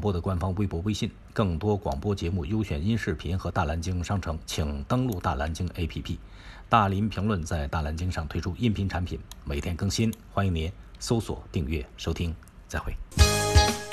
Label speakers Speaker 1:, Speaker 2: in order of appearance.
Speaker 1: 播的官方微博、微信。更多广播节目、优选音视频和大蓝鲸商城，请登录大蓝鲸 APP。大林评论在大蓝鲸上推出音频产品，每天更新，欢迎您搜索、订阅、收听。再会。